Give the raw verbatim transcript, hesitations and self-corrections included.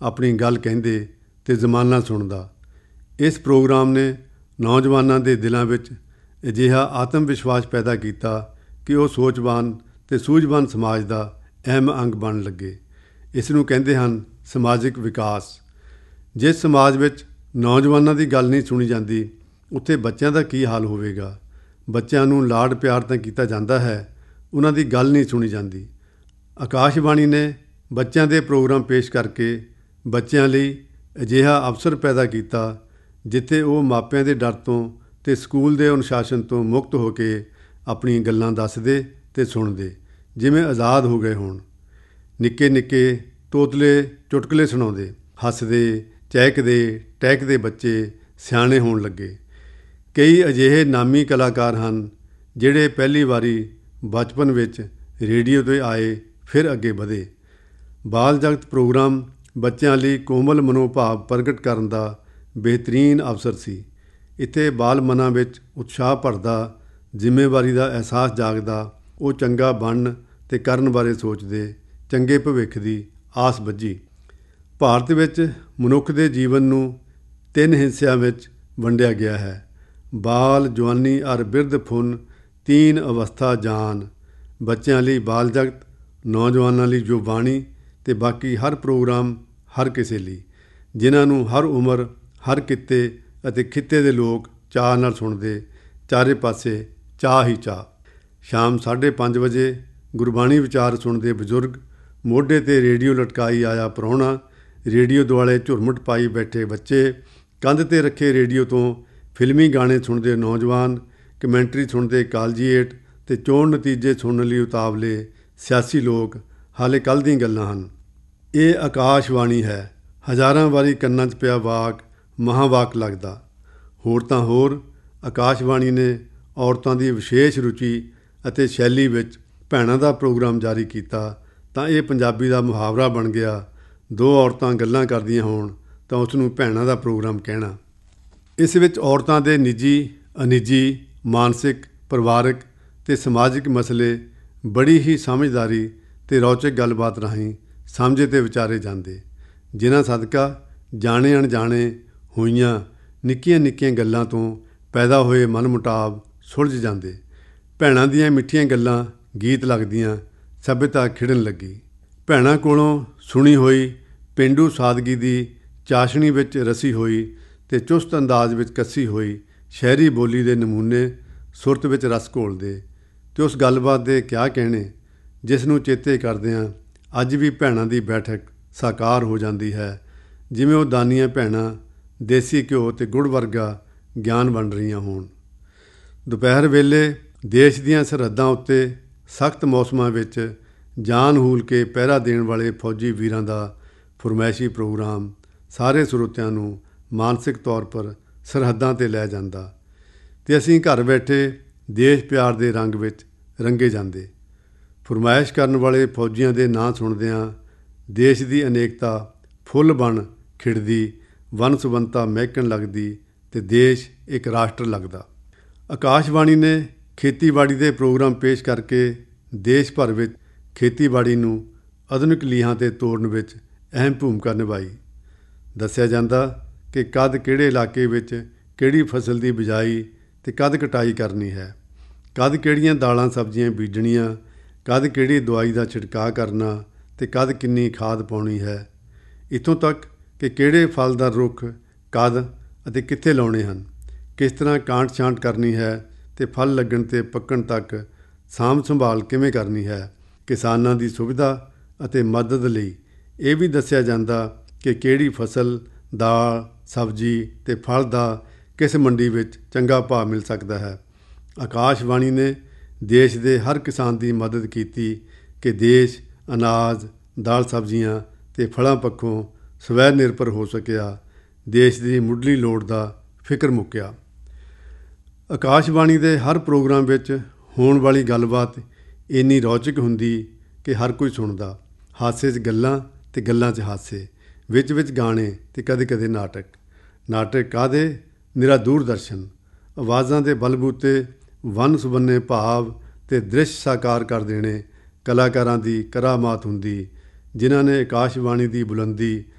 ਆਪਣੀ ਗੱਲ ਕਹਿੰਦੇ ਤੇ ਜ਼ਮਾਨਾ ਸੁਣਦਾ। ਇਸ ਪ੍ਰੋਗਰਾਮ ਨੇ ਨੌਜਵਾਨਾਂ ਦੇ ਦਿਲਾਂ ਵਿੱਚ ਅਜਿਹਾ ਆਤਮ ਵਿਸ਼ਵਾਸ ਪੈਦਾ ਕੀਤਾ ਕਿ ਉਹ ਸੋਚਵਾਨ ਅਤੇ ਸੂਝਵਾਨ ਸਮਾਜ ਦਾ ਅਹਿਮ ਅੰਗ ਬਣਨ ਲੱਗੇ। ਇਸ ਨੂੰ ਕਹਿੰਦੇ ਹਨ ਸਮਾਜਿਕ ਵਿਕਾਸ। ਜਿਸ ਸਮਾਜ ਵਿੱਚ ਨੌਜਵਾਨਾਂ ਦੀ ਗੱਲ ਨਹੀਂ ਸੁਣੀ ਜਾਂਦੀ, ਉੱਥੇ ਬੱਚਿਆਂ ਦਾ ਕੀ ਹਾਲ ਹੋਵੇਗਾ। ਬੱਚਿਆਂ ਨੂੰ ਲਾਡ ਪਿਆਰ ਤਾਂ ਕੀਤਾ ਜਾਂਦਾ ਹੈ, ਉਹਨਾਂ ਦੀ ਗੱਲ ਨਹੀਂ ਸੁਣੀ ਜਾਂਦੀ। ਆਕਾਸ਼ਵਾਣੀ ਨੇ ਬੱਚਿਆਂ ਦੇ ਪ੍ਰੋਗਰਾਮ ਪੇਸ਼ ਕਰਕੇ ਬੱਚਿਆਂ ਲਈ ਅਜਿਹਾ ਅਵਸਰ ਪੈਦਾ ਕੀਤਾ ਜਿੱਥੇ ਉਹ ਮਾਪਿਆਂ ਦੇ ਡਰ ਤੋਂ ਅਤੇ ਸਕੂਲ ਦੇ ਅਨੁਸ਼ਾਸਨ ਤੋਂ ਮੁਕਤ ਹੋ ਕੇ ਆਪਣੀਆਂ ਗੱਲਾਂ ਦੱਸਦੇ ਅਤੇ ਸੁਣਦੇ, ਜਿਵੇਂ ਆਜ਼ਾਦ ਹੋ ਗਏ ਹੋਣ। ਨਿੱਕੇ ਨਿੱਕੇ ਤੋਤਲੇ ਚੁਟਕਲੇ ਸੁਣਾਉਂਦੇ, ਹੱਸਦੇ ਚਹਿਕਦੇ ਟਹਿਕਦੇ ਬੱਚੇ ਸਿਆਣੇ ਹੋਣ ਲੱਗੇ। ਕਈ ਅਜਿਹੇ ਨਾਮੀ ਕਲਾਕਾਰ ਹਨ ਜਿਹੜੇ ਪਹਿਲੀ ਵਾਰੀ ਬਚਪਨ ਵਿੱਚ ਰੇਡੀਓ 'ਤੇ ਆਏ, ਫਿਰ ਅੱਗੇ ਵਧੇ। ਬਾਲ ਜਗਤ ਪ੍ਰੋਗਰਾਮ ਬੱਚਿਆਂ ਲਈ ਕੋਮਲ ਮਨੋਭਾਵ ਪ੍ਰਗਟ ਕਰਨ ਦਾ ਬਿਹਤਰੀਨ ਅਵਸਰ ਸੀ। ਇੱਥੇ ਬਾਲ ਮਨਾਂ ਵਿੱਚ ਉਤਸ਼ਾਹ ਭਰਦਾ, ਜ਼ਿੰਮੇਵਾਰੀ ਦਾ ਅਹਿਸਾਸ ਜਾਗਦਾ। ਉਹ ਚੰਗਾ ਬਣਨ ਅਤੇ ਕਰਨ ਬਾਰੇ ਸੋਚਦੇ, ਚੰਗੇ ਭਵਿੱਖ ਦੀ ਆਸ ਬੱਝੀ। ਭਾਰਤ ਵਿੱਚ ਮਨੁੱਖ ਦੇ ਜੀਵਨ ਨੂੰ ਤਿੰਨ ਹਿੱਸਿਆਂ ਵਿੱਚ ਵੰਡਿਆ ਗਿਆ ਹੈ। ਬਾਲ, ਜਵਾਨੀ ਅਰ ਬਿਰਧ ਫੁਨ ਤੀਨ ਅਵਸਥਾ ਜਾਨ। ਬੱਚਿਆਂ ਲਈ ਬਾਲ ਜਗਤ, ਨੌਜਵਾਨਾਂ ਲਈ ਜੁਬਾਨੀ ਅਤੇ ਬਾਕੀ ਹਰ ਪ੍ਰੋਗਰਾਮ ਹਰ ਕਿਸੇ ਲਈ, ਜਿਨ੍ਹਾਂ ਨੂੰ ਹਰ ਉਮਰ, ਹਰ ਕਿੱਤੇ ਅਤੇ ਖਿੱਤੇ ਦੇ ਲੋਕ ਚਾਅ ਨਾਲ ਸੁਣਦੇ। ਚਾਰੇ ਪਾਸੇ ਚਾਅ ਹੀ ਚਾਅ। ਸ਼ਾਮ ਸਾਢੇ ਪੰਜ ਵਜੇ ਗੁਰਬਾਣੀ ਵਿਚਾਰ ਸੁਣਦੇ ਬਜ਼ੁਰਗ, ਮੋਢੇ 'ਤੇ ਰੇਡੀਓ ਲਟਕਾਈ ਆਇਆ ਪ੍ਰਾਹੁਣਾ, ਰੇਡੀਓ ਦੁਆਲੇ ਝੁਰਮੁਟ ਪਾਈ ਬੈਠੇ ਬੱਚੇ, ਕੰਧ 'ਤੇ ਰੱਖੇ ਰੇਡੀਓ ਤੋਂ ਫਿਲਮੀ ਗਾਣੇ ਸੁਣਦੇ ਨੌਜਵਾਨ, ਕਮੈਂਟਰੀ ਸੁਣਦੇ ਕਾਲਜੀਏਟ ਅਤੇ ਚੋਣ ਨਤੀਜੇ ਸੁਣਨ ਲਈ ਉਤਾਵਲੇ ਸਿਆਸੀ ਲੋਕ ਹਾਲੇ ਕੱਲ੍ਹ ਦੀਆਂ ਗੱਲਾਂ ਹਨ। ਇਹ ਆਕਾਸ਼ਵਾਣੀ ਹੈ। ਹਜ਼ਾਰਾਂ ਵਾਰੀ ਕੰਨਾਂ 'ਚ ਪਿਆ ਵਾਕ ਮਹਾਂਵਾਕ ਲੱਗਦਾ। ਹੋਰ ਤਾਂ ਹੋਰ, ਆਕਾਸ਼ਵਾਣੀ ਨੇ ਔਰਤਾਂ ਦੀ ਵਿਸ਼ੇਸ਼ ਰੁਚੀ ਅਤੇ ਸ਼ੈਲੀ ਵਿੱਚ ਭੈਣਾਂ ਦਾ ਪ੍ਰੋਗਰਾਮ ਜਾਰੀ ਕੀਤਾ ਤਾਂ ਇਹ ਪੰਜਾਬੀ ਦਾ ਮੁਹਾਵਰਾ ਬਣ ਗਿਆ, ਦੋ ਔਰਤਾਂ ਗੱਲਾਂ ਕਰਦੀਆਂ ਹੋਣ ਤਾਂ ਉਸ ਨੂੰ ਭੈਣਾਂ ਦਾ ਪ੍ਰੋਗਰਾਮ ਕਹਿਣਾ। ਇਸ ਵਿੱਚ ਔਰਤਾਂ ਦੇ ਨਿੱਜੀ, ਅਨਿੱਜੀ, ਮਾਨਸਿਕ, ਪਰਿਵਾਰਕ ਅਤੇ ਸਮਾਜਿਕ ਮਸਲੇ ਬੜੀ ਹੀ ਸਮਝਦਾਰੀ ਅਤੇ ਰੌਚਕ ਗੱਲਬਾਤ ਰਾਹੀਂ ਸਮਝੇ ਅਤੇ ਵਿਚਾਰੇ ਜਾਂਦੇ, ਜਿਨ੍ਹਾਂ ਸਦਕਾ ਜਾਣੇ ਅਣਜਾਣੇ ਹੋਈਆਂ ਨਿੱਕੀਆਂ ਨਿੱਕੀਆਂ ਗੱਲਾਂ ਤੋਂ ਪੈਦਾ ਹੋਏ ਮਨਮੁਟਾਵ ਸੁਲਝ ਜਾਂਦੇ। ਭੈਣਾਂ ਦੀਆਂ ਮਿੱਠੀਆਂ ਗੱਲਾਂ ਗੀਤ ਲੱਗਦੀਆਂ, ਸੱਭਿਅਤਾ ਖਿੜਨ ਲੱਗੀ। ਭੈਣਾਂ ਕੋਲੋਂ ਸੁਣੀ ਹੋਈ ਪੇਂਡੂ ਸਾਦਗੀ ਦੀ ਚਾਸ਼ਣੀ ਵਿੱਚ ਰਸੀ ਹੋਈ ਅਤੇ ਚੁਸਤ ਅੰਦਾਜ਼ ਵਿੱਚ ਕੱਸੀ ਹੋਈ ਸ਼ਹਿਰੀ ਬੋਲੀ ਦੇ ਨਮੂਨੇ ਸੁਰਤ ਵਿੱਚ ਰਸ ਘੋਲਦੇ ਅਤੇ ਉਸ ਗੱਲਬਾਤ ਦੇ ਕਿਆ ਕਹਿਣੇ, ਜਿਸ ਨੂੰ ਚੇਤੇ ਕਰਦਿਆਂ ਅੱਜ ਵੀ ਭੈਣਾਂ ਦੀ ਬੈਠਕ ਸਾਕਾਰ ਹੋ ਜਾਂਦੀ ਹੈ, ਜਿਵੇਂ ਉਹ ਦਾਨੀਆਂ ਭੈਣਾਂ ਦੇਸੀ ਘਿਓ ਅਤੇ ਗੁੜ ਵਰਗਾ ਗਿਆਨ ਵੰਡ ਰਹੀਆਂ ਹੋਣ। ਦੁਪਹਿਰ ਵੇਲੇ ਦੇਸ਼ ਦੀਆਂ ਸਰਹੱਦਾਂ ਉੱਤੇ ਸਖਤ ਮੌਸਮਾਂ ਵਿੱਚ ਜਾਨ ਹੂਲ ਕੇ ਪਹਿਰਾ ਦੇਣ ਵਾਲੇ ਫੌਜੀ ਵੀਰਾਂ ਦਾ ਫਰਮਾਇਸ਼ੀ ਪ੍ਰੋਗਰਾਮ ਸਾਰੇ ਸਰੋਤਿਆਂ ਨੂੰ ਮਾਨਸਿਕ ਤੌਰ ਪਰ ਸਰਹੱਦਾਂ 'ਤੇ ਲੈ ਜਾਂਦਾ ਅਤੇ ਅਸੀਂ ਘਰ ਬੈਠੇ ਦੇਸ਼ ਪਿਆਰ ਦੇ ਰੰਗ ਵਿੱਚ ਰੰਗੇ ਜਾਂਦੇ। ਫਰਮਾਇਸ਼ ਕਰਨ ਵਾਲੇ ਫੌਜੀਆਂ ਦੇ ਨਾਂ ਸੁਣਦਿਆਂ ਦੇਸ਼ ਦੀ ਅਨੇਕਤਾ ਫੁੱਲ ਬਣ ਖਿੜਦੀ, ਵੰਨ ਸੁਵੰਨਤਾ ਮਹਿਕਣ ਲੱਗਦੀ ਅਤੇ ਦੇਸ਼ ਇੱਕ ਰਾਸ਼ਟਰ ਲੱਗਦਾ। ਆਕਾਸ਼ਵਾਣੀ ਨੇ ਖੇਤੀਬਾੜੀ ਦੇ ਪ੍ਰੋਗਰਾਮ ਪੇਸ਼ ਕਰਕੇ ਦੇਸ਼ ਭਰ ਵਿੱਚ ਖੇਤੀਬਾੜੀ ਨੂੰ ਆਧੁਨਿਕ ਲੀਹਾਂ 'ਤੇ ਤੋਰਨ ਵਿੱਚ ਅਹਿਮ ਭੂਮਿਕਾ ਨਿਭਾਈ। ਦੱਸਿਆ ਜਾਂਦਾ ਕਿ ਕਦ ਕਿਹੜੇ ਇਲਾਕੇ ਵਿੱਚ ਕਿਹੜੀ ਫਸਲ ਦੀ ਬਿਜਾਈ ਅਤੇ ਕਦ ਕਟਾਈ ਕਰਨੀ ਹੈ, ਕਦ ਕਿਹੜੀਆਂ ਦਾਲਾਂ ਸਬਜ਼ੀਆਂ ਬੀਜਣੀਆਂ, ਕਦ ਕਿਹੜੀ ਦਵਾਈ ਦਾ ਛਿੜਕਾਅ ਕਰਨਾ ਅਤੇ ਕਦ ਕਿੰਨੀ ਖਾਦ ਪਾਉਣੀ ਹੈ। ਇੱਥੋਂ ਤੱਕ ਕਿ ਕਿਹੜੇ ਫਲਦਾਰ ਰੁੱਖ ਕਦ ਅਤੇ ਕਿੱਥੇ ਲਾਉਣੇ ਹਨ, ਕਿਸ ਤਰ੍ਹਾਂ ਕਾਂਟ ਛਾਂਟ ਕਰਨੀ ਹੈ ਅਤੇ ਫਲ ਲੱਗਣ 'ਤੇ ਪੱਕਣ ਤੱਕ ਸਾਂਭ ਸੰਭਾਲ ਕਿਵੇਂ ਕਰਨੀ ਹੈ। ਕਿਸਾਨਾਂ ਦੀ ਸੁਵਿਧਾ ਅਤੇ ਮਦਦ ਲਈ ਇਹ ਵੀ ਦੱਸਿਆ ਜਾਂਦਾ ਕਿ ਕਿਹੜੀ ਫਸਲ, ਦਾਲ, ਸਬਜ਼ੀ ਅਤੇ ਫਲ ਦਾ ਕਿਸ ਮੰਡੀ ਵਿੱਚ ਚੰਗਾ ਭਾਅ ਮਿਲ ਸਕਦਾ ਹੈ। ਆਕਾਸ਼ਵਾਣੀ ਨੇ ਦੇਸ਼ ਦੇ ਹਰ ਕਿਸਾਨ ਦੀ ਮਦਦ ਕੀਤੀ ਕਿ ਦੇਸ਼ ਅਨਾਜ, ਦਾਲ ਸਬਜ਼ੀਆਂ ਅਤੇ ਫਲਾਂ ਪੱਖੋਂ ਸਵੈ ਨਿਰਭਰ ਹੋ ਸਕਿਆ। ਦੇਸ਼ ਦੀ ਮੁੱਢਲੀ ਲੋੜ ਦਾ ਫਿਕਰ ਮੁੱਕਿਆ। ਆਕਾਸ਼ਵਾਣੀ ਦੇ ਹਰ ਪ੍ਰੋਗਰਾਮ ਵਿੱਚ ਹੋਣ ਵਾਲੀ ਗੱਲਬਾਤ ਇੰਨੀ ਰੌਚਕ ਹੁੰਦੀ ਕਿ ਹਰ ਕੋਈ ਸੁਣਦਾ। ਹਾਸੇ 'ਚ ਗੱਲਾਂ ਅਤੇ ਗੱਲਾਂ 'ਚ ਹਾਸੇ, ਵਿੱਚ ਵਿੱਚ ਗਾਣੇ ਅਤੇ ਕਦੇ ਕਦੇ ਨਾਟਕ। ਨਾਟਕ ਕਾਹਦੇ, ਨਿਰਾ ਦੂਰਦਰਸ਼ਨ। ਆਵਾਜ਼ਾਂ ਦੇ ਬਲਬੂਤੇ ਵੰਨ ਸੁਵੰਨੇ ਭਾਵ ਅਤੇ ਦ੍ਰਿਸ਼ ਸਾਕਾਰ ਕਰ ਦੇਣੇ ਕਲਾਕਾਰਾਂ ਦੀ ਕਰਾਮਾਤ ਹੁੰਦੀ, ਜਿਨ੍ਹਾਂ ਨੇ ਆਕਾਸ਼ਵਾਣੀ ਦੀ ਬੁਲੰਦੀ